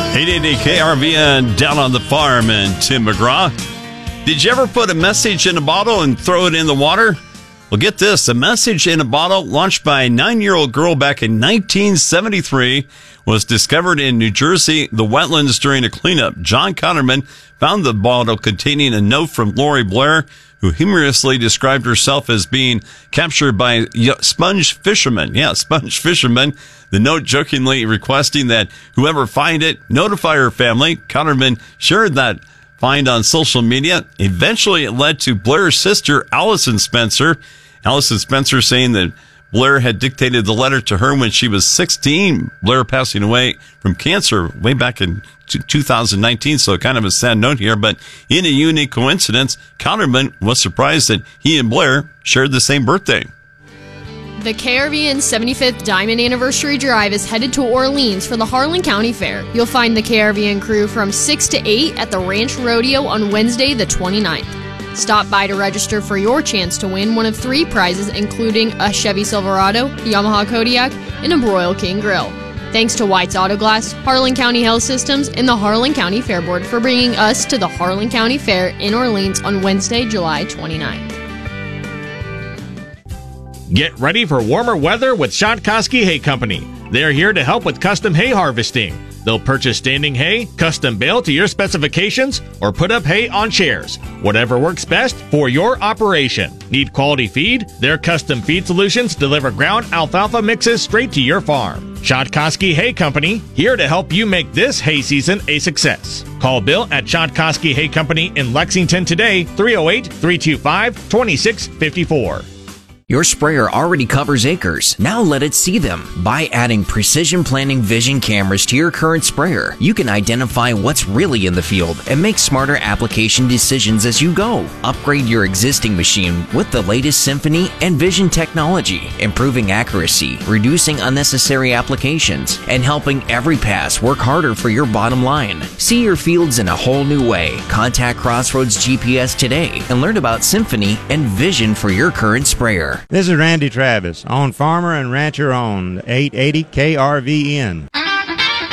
880 KRVN down on the farm and Tim McGraw. Did you ever put a message in a bottle and throw it in the water? Well, get this. A message in a bottle launched by a 9-year-old girl back in 1973 was discovered in New Jersey, the wetlands during a cleanup. John Connerman found the bottle containing a note from Lori Blair, who humorously described herself as being captured by sponge fishermen. Yeah, sponge fishermen. The note jokingly requesting that whoever find it, notify her family. Connerman shared that find on social media. Eventually, it led to Blair's sister, Allison Spencer. Allison Spencer saying that Blair had dictated the letter to her when she was 16. Blair passing away from cancer way back in 2019, so kind of a sad note here. But in a unique coincidence, Connerman was surprised that he and Blair shared the same birthday. The KRVN 75th Diamond Anniversary Drive is headed to Orleans for the Harlan County Fair. You'll find the KRVN crew from 6 to 8 at the Ranch Rodeo on Wednesday, the 29th. Stop by to register for your chance to win one of 3 prizes, including a Chevy Silverado, Yamaha Kodiak, and a Broil King Grill. Thanks to White's Auto Glass, Harlan County Health Systems, and the Harlan County Fair Board for bringing us to the Harlan County Fair in Orleans on Wednesday, July 29th. Get ready for warmer weather with Shotkoski Hay Company. They're here to help with custom hay harvesting. They'll purchase standing hay, custom bale to your specifications, or put up hay on chairs. Whatever works best for your operation. Need quality feed? Their custom feed solutions deliver ground alfalfa mixes straight to your farm. Shotkoski Hay Company, here to help you make this hay season a success. Call Bill at Shotkoski Hay Company in Lexington today, 308-325-2654. Your sprayer already covers acres. Now let it see them. By adding Precision Planning Vision cameras to your current sprayer, you can identify what's really in the field and make smarter application decisions as you go. Upgrade your existing machine with the latest Symphony and Vision technology, improving accuracy, reducing unnecessary applications, and helping every pass work harder for your bottom line. See your fields in a whole new way. Contact Crossroads GPS today and learn about Symphony and Vision for your current sprayer. This is Randy Travis on Farmer and Rancher owned 880 KRVN.